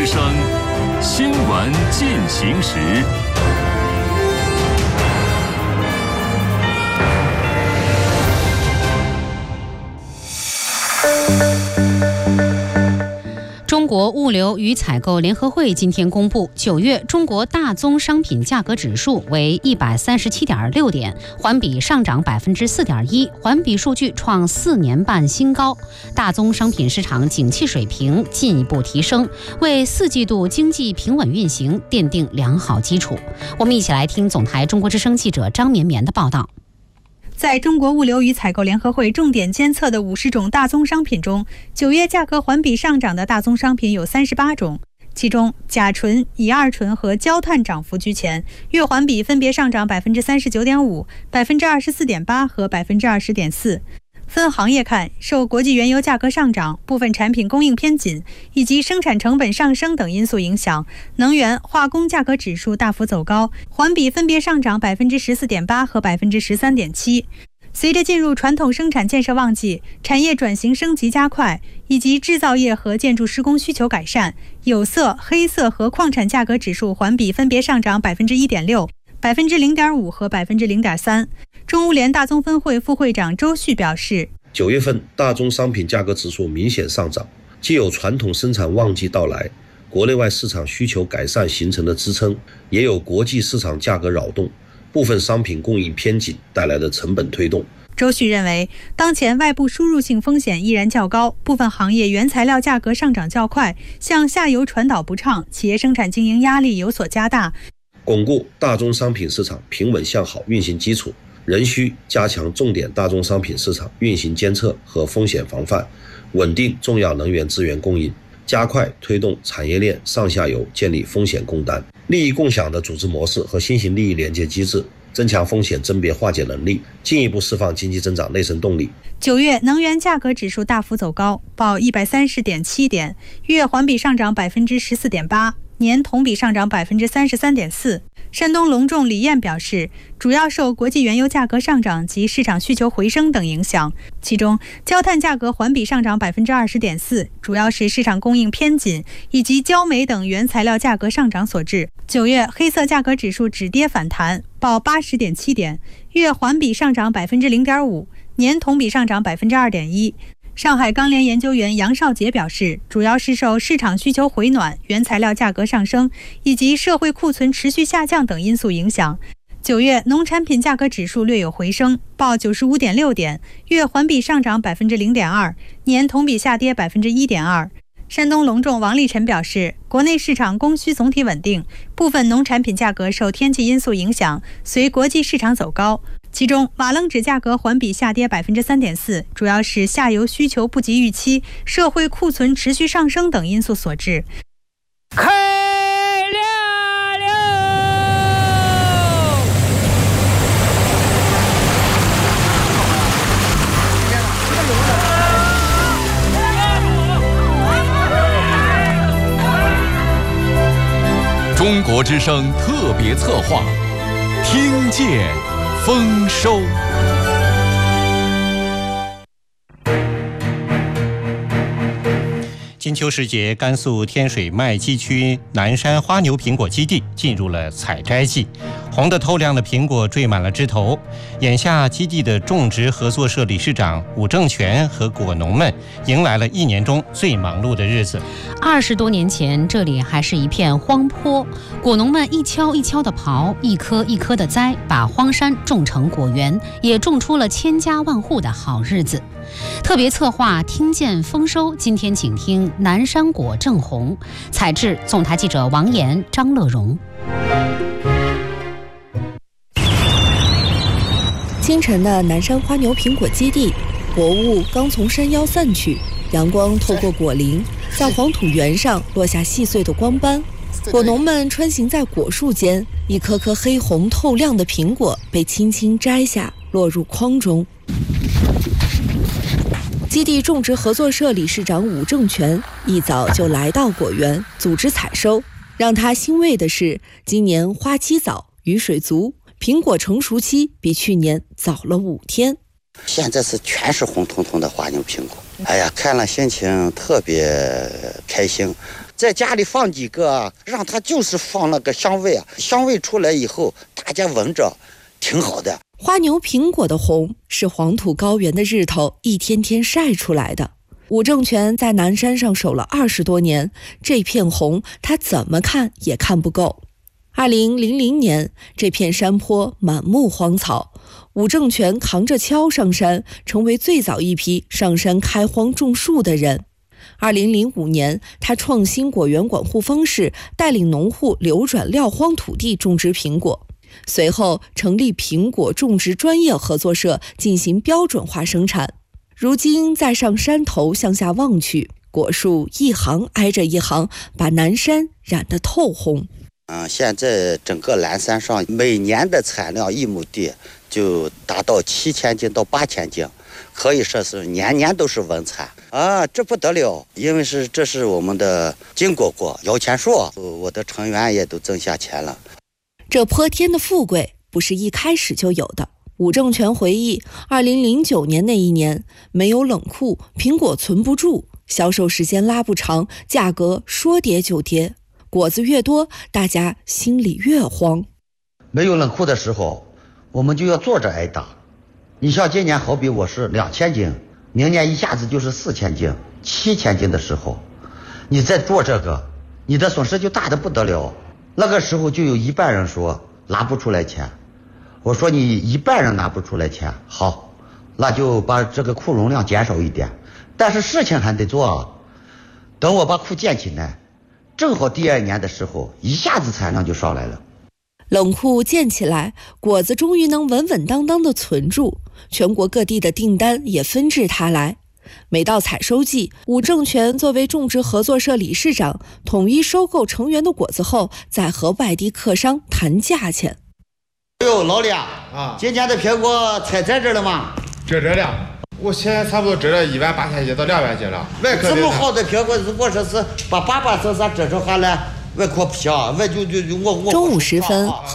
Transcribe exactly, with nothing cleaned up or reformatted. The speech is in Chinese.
之声新闻进行时。 中国物流与采购联合会今天公布，九月中国大宗商品价格指数为一百三十七点六点，环比上涨百分之四点一，环比数据创四年半新高。大宗商品市场景气水平进一步提升，为四季度经济平稳运行奠定良好基础。我们一起来听总台中国之声记者张绵绵的报道。 在中国物流与采购联合会重点监测的五十种大宗商品中，九月价格环比上涨的大宗商品有三十八种，其中甲醇、乙二醇和焦炭涨幅居前，月环比分别上涨百分之三十九点五、百分之二十四点八和百分之二十点四。分行业看，受国际原油价格上涨、部分产品供应偏紧以及生产成本上升等因素影响，能源、化工价格指数大幅走高，环比分别上涨百分之十四点八和百分之十三点七。随着进入传统生产建设旺季，产业转型升级加快，以及制造业和建筑施工需求改善，有色、黑色和矿产价格指数环比分别上涨百分之一点六、百分之零点五和百分之零点三。中物联大宗分会副会长周旭表示， 九月份大宗商品价格指数明显上涨，既有传统生产旺季到来，国内外市场需求改善形成的支撑，也有国际市场价格扰动，部分商品供应偏紧带来的成本推动。 周旭认为，当前外部输入性风险依然较高，部分行业原材料价格上涨较快，向下游传导不畅，企业生产经营压力有所加大。 巩固大宗商品市场平稳向好运行基础，仍需加强重点大宗商品市场运行监测和风险防范，稳定重要能源资源供应，加快推动产业链上下游建立风险共担、利益共享的组织模式和新型利益连接机制，增强风险甄别化解能力，进一步释放经济增长内生动力。 九月能源价格指数大幅走高，报一百三十点七点，月环比上涨百分之十四点八，年同比上涨百分之三十三点四。山东隆重李燕表示，主要受国际原油价格上涨及市场需求回升等影响，其中焦炭价格环比上涨百分之二十点四，主要是市场供应偏紧以及焦煤等原材料价格上涨所致。九月黑色价格指数止跌反弹，报八十点七点，月环比上涨百分之零点五，年同比上涨百分之二点一。上海钢联研究员杨少杰表示，主要是受市场需求回暖、原材料价格上升以及社会库存持续下降等因素影响。九月农产品价格指数略有回升，报九十五点六点，月环比上涨百分之零点二，年同比下跌百分之一点二。山东隆重王立晨表示，国内市场供需总体稳定，部分农产品价格受天气因素影响，随国际市场走高。其中瓦楞纸价格环比下跌百分之三点四，主要是下游需求不及预期、社会库存持续上升等因素所致。 开亮了！ 中国之声特别策划，听见丰收。 金秋时节，甘肃天水麦积区南山花牛苹果基地进入了采摘季，红得透亮的苹果缀满了枝头。眼下，基地的种植合作社理事长武正全和果农们迎来了一年中最忙碌的日子。 二十多年前，这里还是一片荒坡，果农们一锹一锹的刨，一颗一颗的栽，把荒山种成果园，也种出了千家万户的好日子。特别策划听见丰收，今天请听南山果正红，采制总台记者王岩、张乐荣。 清晨的南山花牛苹果基地，薄雾刚从山腰散去，阳光透过果林，在黄土原上落下细碎的光斑。果农们穿行在果树间，一颗颗黑红透亮的苹果被轻轻摘下，落入筐中。基地种植合作社理事长武正全一早就来到果园组织采收，让他欣慰的是，今年花期早，雨水足，苹果成熟期比去年早了五天。 现在是全是红彤彤的花牛苹果， 哎呀，看了心情特别开心。在家里放几个，让它就是放那个香味啊，香味出来以后，大家闻着挺好的。 花牛苹果的红是黄土高原的日头一天天晒出来的。武正全在南山上守了二十多年，这片红他怎么看也看不够。二零零零年，这片山坡满目荒草，武正全扛着锹上山，成为最早一批上山开荒种树的人。二零零五年，他创新果园管护方式，带领农户流转撂荒土地种植苹果。随后成立苹果种植专业合作社，进行标准化生产。如今再上山头向下望去，果树一行挨着一行，把南山染得透红。 嗯，现在整个南山上每年的产量一亩地就达到七千斤到八千斤，可以说是年年都是稳产啊，这不得了！因为是这是我们的金果果摇钱树，我的成员也都挣下钱了。 这泼天的富贵不是一开始就有的。武正全回忆，二零零九年那一年，没有冷库，苹果存不住，销售时间拉不长，价格说跌就跌。果子越多，大家心里越慌。 没有冷库的时候，我们就要坐着挨打。你像今年好比我是两千斤，明年一下子就是四千斤、七千斤的时候，你再做这个，你的损失就大得不得了。那个时候就有一半人说拿不出来钱，我说你一半人拿不出来钱，好，那就把这个库容量减少一点，但是事情还得做。等我把库建起来，正好第二年的时候，一下子产量就上来了。 冷库建起来，果子终于能稳稳当当地存住，全国各地的订单也纷至沓来。每到采收季，武正全作为种植合作社理事长，统一收购成员的果子后，再和外地客商谈价钱。 哎呦，老李啊，啊，今年的苹果采在这了吗？ 这这了，我现在差不多折了一万八千斤到两万斤了。 外这么好的苹果，如果说是把八八折上折成下来，外壳皮啊，外就就就我我。 中午时分，